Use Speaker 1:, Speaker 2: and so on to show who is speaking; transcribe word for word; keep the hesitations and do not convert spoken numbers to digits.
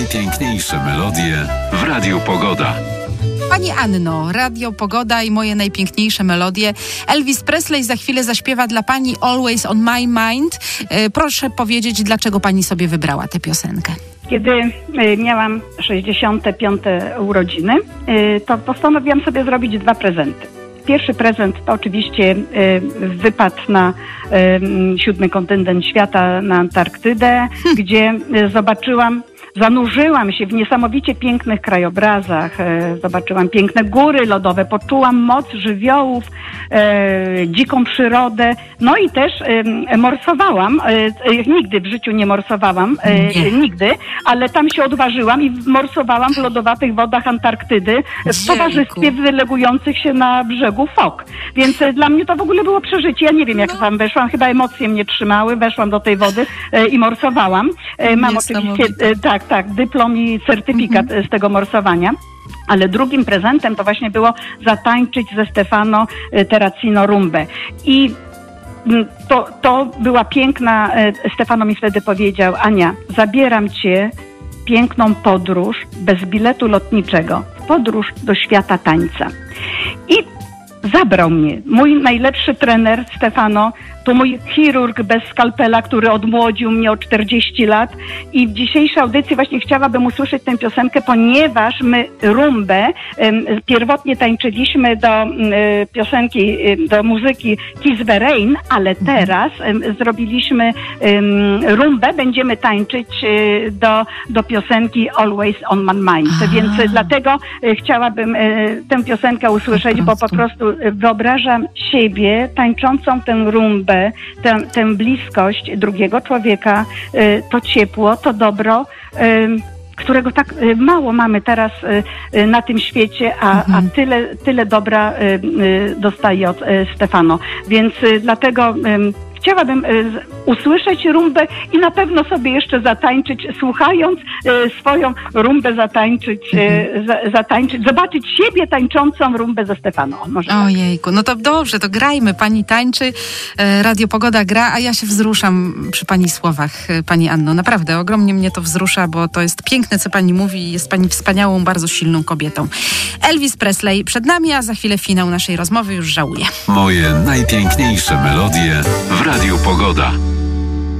Speaker 1: najpiękniejsze melodie w Radiu Pogoda.
Speaker 2: Pani Anno, Radio Pogoda i moje najpiękniejsze melodie. Elvis Presley za chwilę zaśpiewa dla pani Always on my mind. Proszę powiedzieć, dlaczego pani sobie wybrała tę piosenkę?
Speaker 3: Kiedy miałam sześćdziesiąte piąte urodziny, to postanowiłam sobie zrobić dwa prezenty. Pierwszy prezent to oczywiście wypad na siódmy kontynent świata, na Antarktydę, hmm. gdzie zobaczyłam, zanurzyłam się w niesamowicie pięknych krajobrazach, zobaczyłam piękne góry lodowe, poczułam moc żywiołów, e, dziką przyrodę, no i też e, morsowałam. E, nigdy w życiu nie morsowałam, e, nigdy, ale tam się odważyłam i morsowałam w lodowatych wodach Antarktydy w towarzystwie wylegujących się na brzegu fok. Więc e, dla mnie to w ogóle było przeżycie. Ja nie wiem, jak no. tam weszłam, chyba emocje mnie trzymały, weszłam do tej wody e, i morsowałam. E, mam oczywiście, e, tak, tak, dyplom i certyfikat mm-hmm. z tego morsowania. Ale drugim prezentem to właśnie było zatańczyć ze Stefano Terracino rumbę. I to, to była piękna, Stefano mi wtedy powiedział: Ania, zabieram cię w piękną podróż bez biletu lotniczego, podróż do świata tańca. I zabrał mnie. Mój najlepszy trener Stefano to mój chirurg bez skalpela, który odmłodził mnie o czterdzieści lat, i w dzisiejszej audycji właśnie chciałabym usłyszeć tę piosenkę, ponieważ my rumbę um, pierwotnie tańczyliśmy do um, piosenki, um, do muzyki Kiss the Rain, ale teraz um, zrobiliśmy um, rumbę, będziemy tańczyć um, do, do piosenki Always on my mind. Aha. Więc uh, dlatego uh, chciałabym uh, tę piosenkę usłyszeć, po bo po prostu wyobrażam siebie tańczącą tę rumbę, Tę, tę bliskość drugiego człowieka, to ciepło, to dobro, którego tak mało mamy teraz na tym świecie, a, a tyle, tyle dobra dostaje od Stefano. Więc dlatego chciałabym usłyszeć rumbę i na pewno sobie jeszcze zatańczyć, słuchając swoją rumbę, zatańczyć, mhm. zatańczyć, zobaczyć siebie tańczącą rumbę ze Stefano. Może
Speaker 2: Ojejku, no to dobrze, to grajmy. Pani tańczy, Radio Pogoda gra, a ja się wzruszam przy pani słowach, pani Anno. Naprawdę, ogromnie mnie to wzrusza, bo to jest piękne, co pani mówi. Jest pani wspaniałą, bardzo silną kobietą. Elvis Presley przed nami, a za chwilę finał naszej rozmowy, już żałuję.
Speaker 1: Moje najpiękniejsze melodie w Radiu Pogoda.